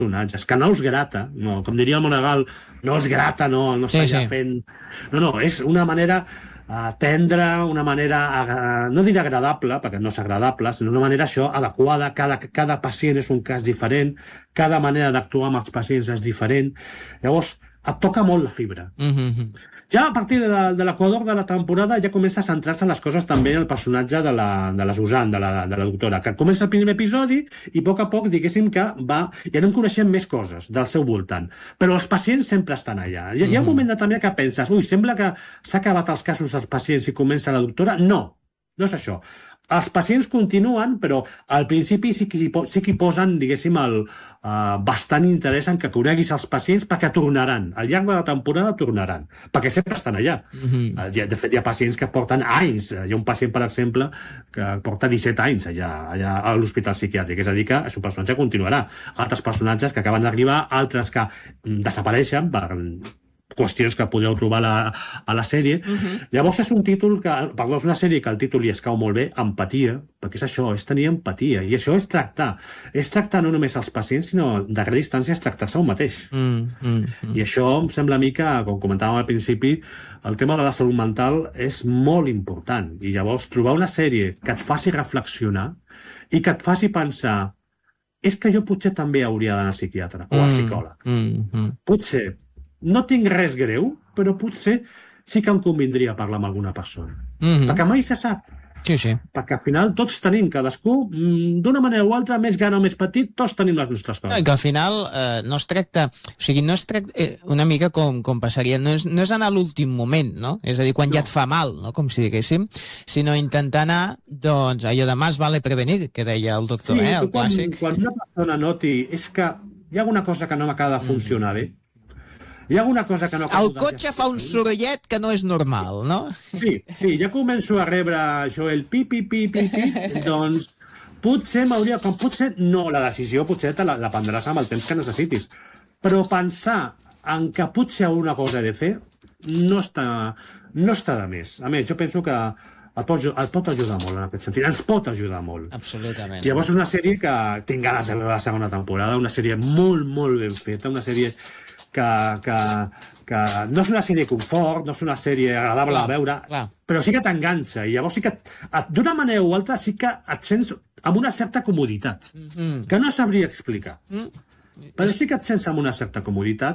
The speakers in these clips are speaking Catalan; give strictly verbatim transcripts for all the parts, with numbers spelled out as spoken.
personatges, que no els grata, no, com diria el Monegal, no els grata, no, no està Sí, ja sí. fent... No, no, és una manera uh, tendra, una manera, uh, no diré agradable, perquè no és agradable, sinó una manera això adequada, cada, cada pacient és un cas diferent, cada manera d'actuar amb els pacients és diferent, llavors et toca molt la fibra. Mm-hmm. Ja a partir de, de l'equador de la temporada ja comença a centrar-se en les coses també en el personatge de la, de la Susan, de la, de la doctora, que comença el primer episodi i a poc a poc, diguéssim que va... Ja anem coneixent més coses del seu voltant. Però els pacients sempre estan allà. Hi, hi ha un moment de també que penses, ui, sembla que s'ha acabat els casos dels pacients i comença la doctora. No, no és això. Els pacients continuen, però al principi sí que, sí que hi posen, diguéssim, el, uh, bastant interès en que coneguis els pacients perquè tornaran. Al llarg de la temporada tornaran, perquè sempre estan allà. Mm-hmm. uh, de fet, hi ha pacients que porten anys. Hi ha un pacient, per exemple, que porta disset anys allà, allà a l'hospital psiquiàtric. És a dir, que el seu personatge continuarà. Altres personatges que acaben d'arribar, altres que mm, desapareixen per... qüestions que podeu trobar a la, a la sèrie. Uh-huh. Llavors és un títol que, perdó, és una sèrie que el títol li escau molt bé, empatia, perquè és això, és tenir empatia, i això és tractar. És tractar no només els pacients, sinó de gran distància és tractar-se un mateix. Mm, mm, mm. I això em sembla a mi que, com comentàvem al principi, el tema de la salut mental és molt important, i llavors trobar una sèrie que et faci reflexionar i que et faci pensar és que jo potser també hauria d'anar al psiquiatre o al psicòleg. Mm, mm. Potser no tinc res greu, però potser sí que em convindria parlar amb alguna persona. Mm-hmm. Perquè mai se sap. Sí, sí. Perquè al final tots tenim, cadascú, d'una manera o altra, més gran o més petit, tots tenim les nostres coses. No, i que al final eh, no es tracta... O sigui, no es tracta eh, una mica com, com passaria... No és, no és anar a l'últim moment, no? És a dir, quan no. ja et fa mal, no? Com si diguéssim, sinó intentar anar, doncs, allò de más vale prevenir, que deia el doctor, sí, eh, el quan, clàssic. Quan una persona noti és que hi ha alguna cosa que no m'acaba de funcionar mm. bé, hi ha alguna cosa que no... El cotxe fa un sorollet que no és normal, no? Sí, sí, ja començo a rebre això, el pi, pi, pi, pi, pi, doncs potser m'hauria... Com potser no, la decisió potser te la, la prendràs amb el temps que necessitis, però pensar en que potser alguna cosa he de fer no està, no està de més. A més, jo penso que et pot, et pot ajudar molt en aquest sentit, ens pot ajudar molt. Absolutament. Llavors és una sèrie que tinc ganes de veure la segona temporada, una sèrie molt, molt ben feta, una sèrie... Que, que, que no és una sèrie confort, no és una sèrie agradable clar, a veure, clar. Però sí que t'enganxa, i llavors sí que, d'una manera o altra, sí que et sents amb una certa comoditat, mm-hmm. que no sabria explicar. Mm. Però sí que et sents amb una certa comoditat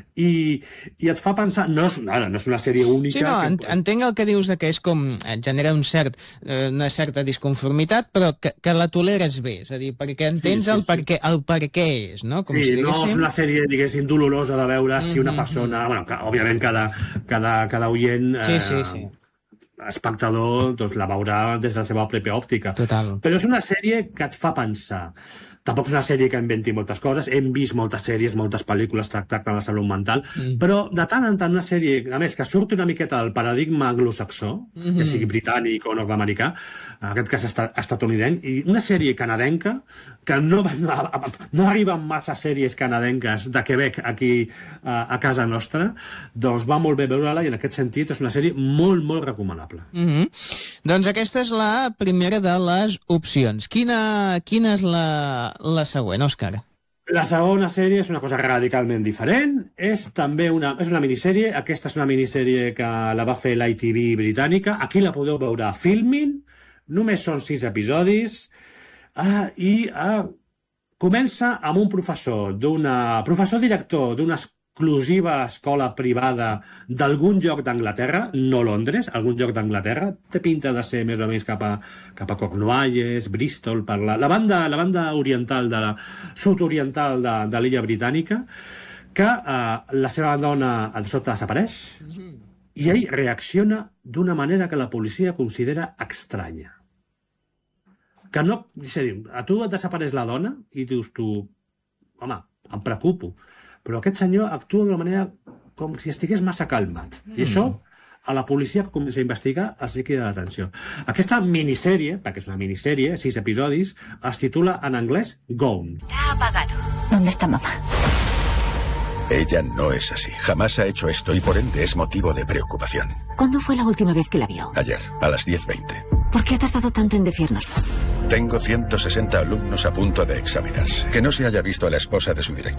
i, i et fa pensar... No és, no, no és una sèrie única... Sí, no, que... entenc el que dius de que és com... Et genera un cert, una certa disconformitat, però que, que la toleres bé, és a dir, perquè entens sí, sí, el, per què, el per què és, no? Com sí, si no és una sèrie, diguéssim, dolorosa de veure si una persona... Mm-hmm. Bueno, que, òbviament cada, cada, cada oient... Sí, sí, sí. Eh, espectador doncs, la veurà des de la seva pròpia òptica. Total. Però és una sèrie que et fa pensar. Tampoc és una sèrie que inventi moltes coses, hem vist moltes sèries, moltes pel·lícules tractant la salut mental, mm. però de tant en tant una sèrie, a més, que surti una miqueta del paradigma anglosaxó, mm-hmm. que sigui britànic o nord-americà, en aquest cas estatunidenc, i una sèrie canadenca, que no, no, no arriben massa sèries canadenques de Quebec aquí a, a casa nostra, doncs va molt bé veure-la i en aquest sentit és una sèrie molt, molt recomanable. Mm-hmm. Doncs aquesta és la primera de les opcions. Quina, quina és la... la següent, Òscar? La segona sèrie és una cosa radicalment diferent, és també una, és una minissèrie, aquesta és una minissèrie que la va fer l'I T V britànica, aquí la podeu veure a Filmin, només són sis episodis, ah, i ah, comença amb un professor, d'una professor director d'una exclusiva escola privada d'algun lloc d'Anglaterra, no Londres, algun lloc d'Anglaterra, té pinta de ser més o menys cap a, cap a Cornualles, Bristol, per la, la, banda, la banda oriental, de la sud-oriental de, de l'illa britànica, que eh, la seva dona de sobte desapareix i ell reacciona d'una manera que la policia considera estranya. Que no, és a dir, a tu et desapareix la dona i dius tu, home, em preocupo, però aquest senyor actua d'una manera com si estigués massa calmat. Mm. I això, a la policia que comença a investigar, els hi crida l'atenció. Aquesta minissèrie, perquè és una minissèrie, sis episodis, es titula en anglès Gone. Ha apagado. ¿Dónde está mamá? Ella no es así. Jamás ha hecho esto y por ende es motivo de preocupación. ¿Cuándo fue la última vez que la vio? Ayer, a las diez veinte. ¿Por qué ha tardado tanto en decírnoslo? Tengo ciento sesenta alumnos a punto de examinarse. Que no se haya visto a la esposa de su director